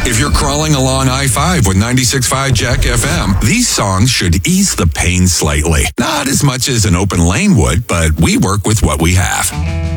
If you're crawling along I-5 with 96.5 Jack FM, these songs should ease the pain slightly. Not as much as an open lane would, but we work with what we have.